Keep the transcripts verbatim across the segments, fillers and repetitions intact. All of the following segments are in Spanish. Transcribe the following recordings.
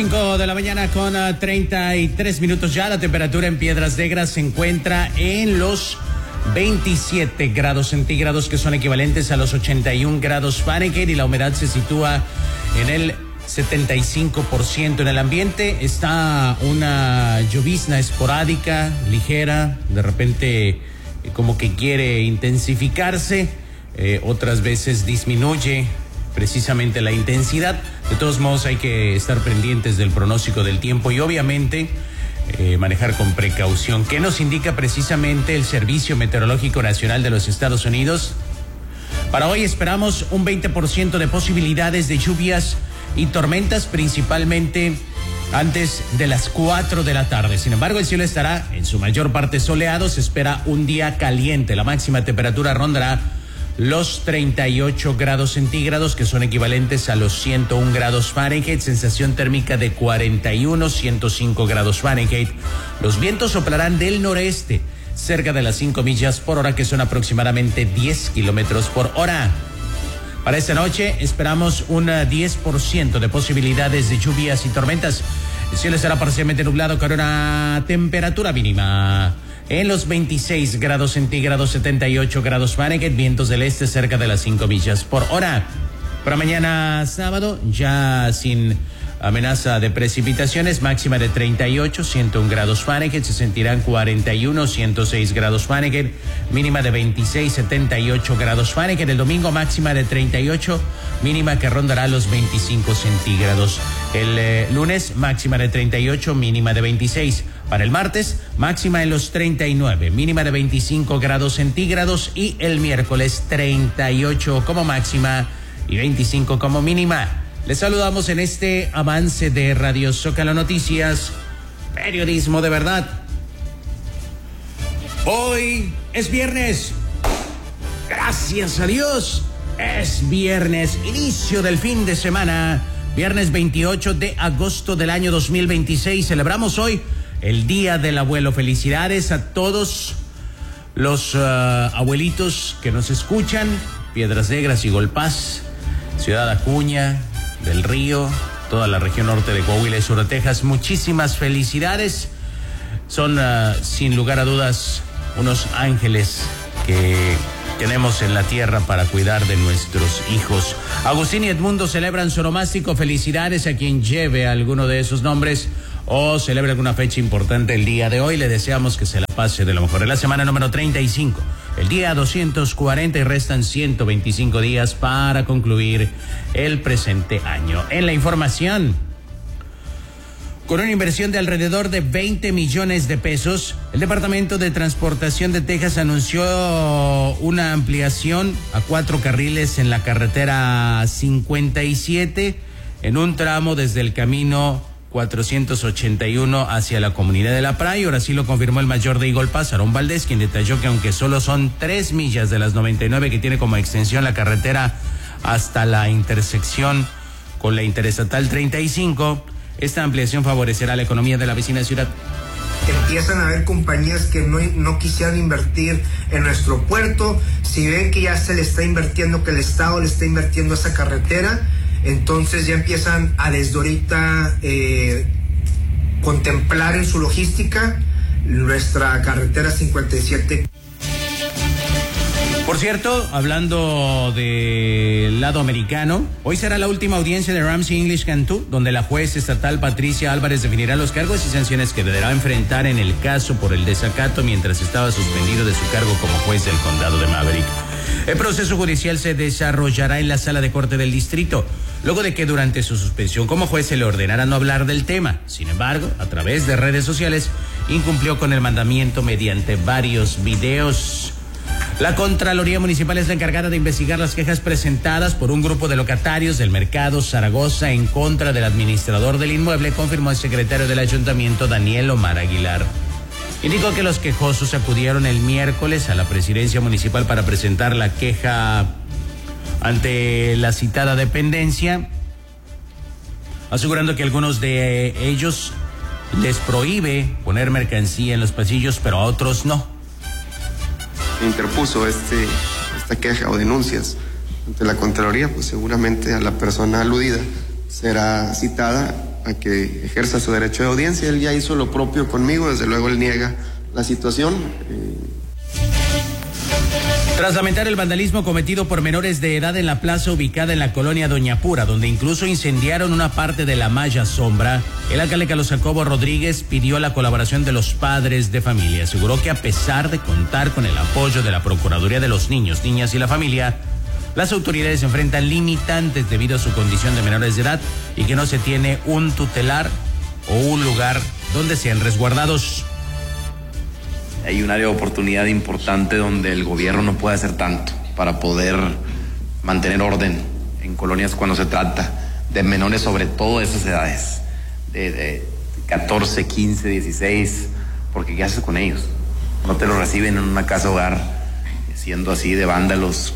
cinco de la mañana con uh, treinta y tres minutos ya. La temperatura en Piedras Negras se encuentra en los veintisiete grados centígrados, que son equivalentes a los ochenta y un grados Fahrenheit, y la humedad se sitúa en el setenta y cinco por ciento. En el ambiente está una llovizna esporádica, ligera, de repente eh, como que quiere intensificarse, eh, otras veces disminuye precisamente la intensidad. De todos modos hay que estar pendientes del pronóstico del tiempo y obviamente eh, manejar con precaución. ¿Qué nos indica precisamente el Servicio Meteorológico Nacional de los Estados Unidos? Para hoy esperamos un veinte por ciento de posibilidades de lluvias y tormentas, principalmente antes de las cuatro de la tarde. Sin embargo, el cielo estará en su mayor parte soleado. Se espera un día caliente. La máxima temperatura rondará los treinta y ocho grados centígrados, que son equivalentes a los ciento un grados Fahrenheit. Sensación térmica de cuarenta y uno, ciento cinco grados Fahrenheit. Los vientos soplarán del noreste, cerca de las cinco millas por hora, que son aproximadamente diez kilómetros por hora. Para esta noche esperamos un diez por ciento de posibilidades de lluvias y tormentas. El cielo estará parcialmente nublado con una temperatura mínima en los veintiséis grados centígrados, setenta y ocho grados Fahrenheit, vientos del este cerca de las cinco millas por hora. Para mañana sábado, ya sin amenaza de precipitaciones, máxima de treinta y ocho, ciento un grados Fahrenheit, se sentirán cuarenta y uno, ciento seis grados Fahrenheit, mínima de veintiséis, setenta y ocho grados Fahrenheit. El domingo máxima de treinta y ocho, mínima que rondará los veinticinco centígrados. El eh, lunes máxima de treinta y ocho, mínima de veintiséis. Para el martes, máxima en los treinta y nueve, mínima de veinticinco grados centígrados, y el miércoles treinta y ocho como máxima y veinticinco como mínima. Les saludamos en este avance de Radio Zócalo Noticias, periodismo de verdad. Hoy es viernes. Gracias a Dios, es viernes, inicio del fin de semana. Viernes veintiocho de agosto del año dos mil veintiséis. Celebramos hoy el Día del Abuelo. Felicidades a todos los uh, abuelitos que nos escuchan. Piedras Negras, Igolpaz, Ciudad Acuña, del Río, toda la región norte de Coahuila y sur de Texas. Muchísimas felicidades. Son uh, sin lugar a dudas unos ángeles que tenemos en la tierra para cuidar de nuestros hijos. Agustín y Edmundo celebran su onomástico. Felicidades a quien lleve alguno de esos nombres o celebre alguna fecha importante el día de hoy. Le deseamos que se la pase de lo mejor. Es la semana número treinta y cinco, el día doscientos cuarenta, y restan ciento veinticinco días para concluir el presente año. En la información, con una inversión de alrededor de veinte millones de pesos, el Departamento de Transportación de Texas anunció una ampliación a cuatro carriles en la carretera cincuenta y siete, en un tramo desde el camino cuatrocientos ochenta y uno hacia la comunidad de La Pray. Ahora sí lo confirmó el mayor de Igolpaz, Aarón Valdés, quien detalló que aunque solo son tres millas de las noventa y nueve que tiene como extensión la carretera hasta la intersección con la interestatal treinta y cinco, esta ampliación favorecerá la economía de la vecina ciudad. Empiezan a haber compañías que no, no quisieran invertir en nuestro puerto. Si ven que ya se le está invirtiendo, que el Estado le está invirtiendo a esa carretera, entonces ya empiezan a desde ahorita eh, contemplar en su logística nuestra carretera cincuenta y siete. Por cierto, hablando del lado americano, hoy será la última audiencia de Ramsey English Cantú, donde la juez estatal Patricia Álvarez definirá los cargos y sanciones que deberá enfrentar en el caso por el desacato mientras estaba suspendido de su cargo como juez del condado de Maverick. El proceso judicial se desarrollará en la sala de corte del distrito, luego de que durante su suspensión como juez se le ordenara no hablar del tema. Sin embargo, a través de redes sociales, incumplió con el mandamiento mediante varios videos. La Contraloría Municipal es la encargada de investigar las quejas presentadas por un grupo de locatarios del mercado Zaragoza en contra del administrador del inmueble, confirmó el secretario del ayuntamiento, Daniel Omar Aguilar. Indicó que los quejosos acudieron el miércoles a la presidencia municipal para presentar la queja ante la citada dependencia, asegurando que algunos de ellos les prohíbe poner mercancía en los pasillos, pero a otros no. Interpuso este, esta queja o denuncias ante la Contraloría, pues seguramente a la persona aludida será citada a que ejerza su derecho de audiencia. Él ya hizo lo propio conmigo, desde luego él niega la situación. Eh, Tras lamentar el vandalismo cometido por menores de edad en la plaza ubicada en la colonia Doña Pura, donde incluso incendiaron una parte de la malla sombra, el alcalde Carlos Jacobo Rodríguez pidió la colaboración de los padres de familia. Aseguró que a pesar de contar con el apoyo de la Procuraduría de los Niños, Niñas y la Familia, las autoridades enfrentan limitantes debido a su condición de menores de edad y que no se tiene un tutelar o un lugar donde sean resguardados. Hay un área de oportunidad importante donde el gobierno no puede hacer tanto para poder mantener orden en colonias cuando se trata de menores, sobre todo de esas edades, de, de catorce, quince, dieciséis, porque ¿qué haces con ellos? No te los reciben en una casa hogar, siendo así de vándalos.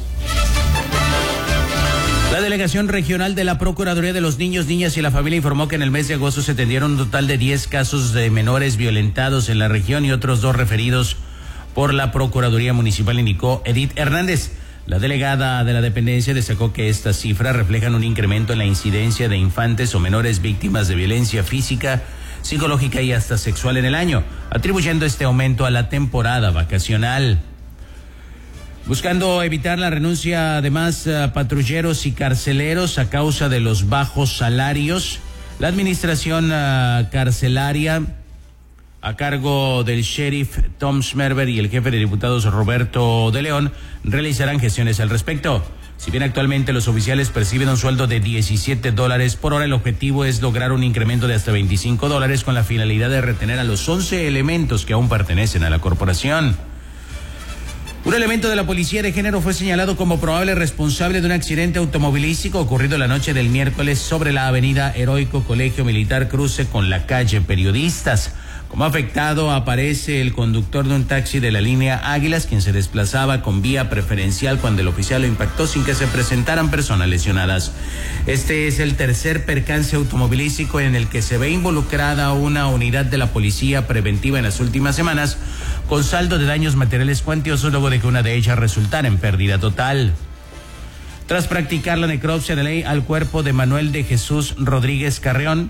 La Delegación Regional de la Procuraduría de los Niños, Niñas y la Familia informó que en el mes de agosto se atendieron un total de diez casos de menores violentados en la región y otros dos referidos por la Procuraduría Municipal, indicó Edith Hernández. La delegada de la dependencia destacó que estas cifras reflejan un incremento en la incidencia de infantes o menores víctimas de violencia física, psicológica y hasta sexual en el año, atribuyendo este aumento a la temporada vacacional. Buscando evitar la renuncia de más uh, patrulleros y carceleros a causa de los bajos salarios, la administración uh, carcelaria a cargo del sheriff Tom Schmerber y el jefe de diputados Roberto de León realizarán gestiones al respecto. Si bien actualmente los oficiales perciben un sueldo de diecisiete dólares por hora, el objetivo es lograr un incremento de hasta veinticinco dólares con la finalidad de retener a los once elementos que aún pertenecen a la corporación. Un elemento de la Policía de Género fue señalado como probable responsable de un accidente automovilístico ocurrido la noche del miércoles sobre la avenida Heroico Colegio Militar cruce con la calle Periodistas. Como afectado aparece el conductor de un taxi de la línea Águilas, quien se desplazaba con vía preferencial cuando el oficial lo impactó sin que se presentaran personas lesionadas. Este es el tercer percance automovilístico en el que se ve involucrada una unidad de la Policía Preventiva en las últimas semanas, con saldo de daños materiales cuantiosos luego de que una de ellas resultara en pérdida total. Tras practicar la necropsia de ley al cuerpo de Manuel de Jesús Rodríguez Carreón,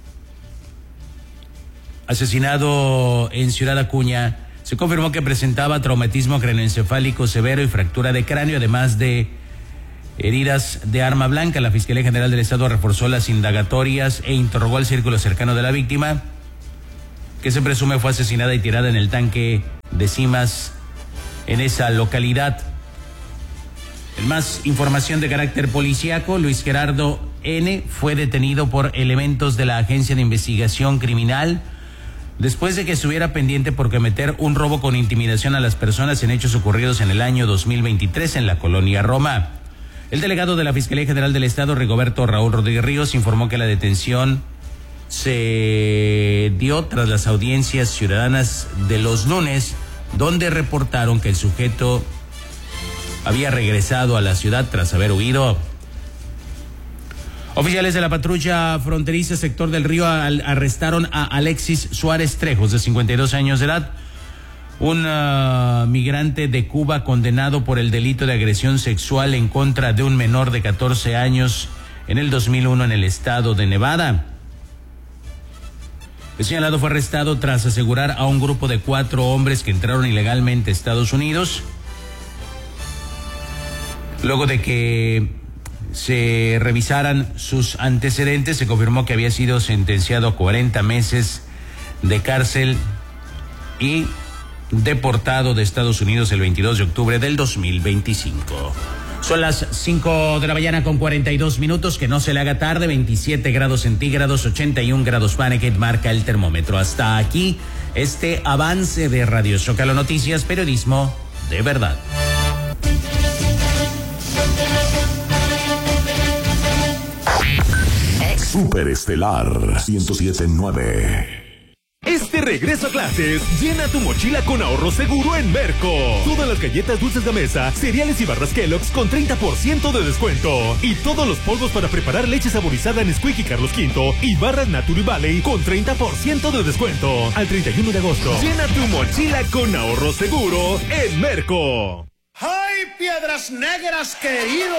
asesinado en Ciudad Acuña, se confirmó que presentaba traumatismo craneoencefálico severo y fractura de cráneo, además de heridas de arma blanca. La Fiscalía General del Estado reforzó las indagatorias e interrogó al círculo cercano de la víctima, que se presume fue asesinada y tirada en el tanque de Cimas en esa localidad. En más información de carácter policíaco, Luis Gerardo N. fue detenido por elementos de la Agencia de Investigación Criminal después de que estuviera pendiente por cometer un robo con intimidación a las personas en hechos ocurridos en el año dos mil veintitrés en la colonia Roma. El delegado de la Fiscalía General del Estado, Rigoberto Raúl Rodríguez Ríos, informó que la detención se dio tras las audiencias ciudadanas de los lunes, donde reportaron que el sujeto había regresado a la ciudad tras haber huido. Oficiales de la patrulla fronteriza sector del Río arrestaron a Alexis Suárez Trejos, de cincuenta y dos años de edad, un uh, migrante de Cuba condenado por el delito de agresión sexual en contra de un menor de catorce años en el dos mil uno en el estado de Nevada. El señalado fue arrestado tras asegurar a un grupo de cuatro hombres que entraron ilegalmente a Estados Unidos, luego de que se revisaran sus antecedentes. Se confirmó que había sido sentenciado a cuarenta meses de cárcel y deportado de Estados Unidos el veintidós de octubre del dos mil veinticinco. Son las cinco de la mañana con cuarenta y dos minutos, que no se le haga tarde. Veintisiete grados centígrados, ochenta y un grados Fahrenheit marca el termómetro. Hasta aquí este avance de Radio Zócalo Noticias, periodismo de verdad. Superestelar ciento siete punto nueve. Este regreso a clases, llena tu mochila con ahorro seguro en Merco. Todas las galletas dulces de mesa, cereales y barras Kellogg's con treinta por ciento de descuento. Y todos los polvos para preparar leche saborizada Nesquik y Carlos quinto y barras Nature Valley con treinta por ciento de descuento. Al treinta y uno de agosto. Llena tu mochila con ahorro seguro en Merco. ¡Ay, Piedras Negras, querido!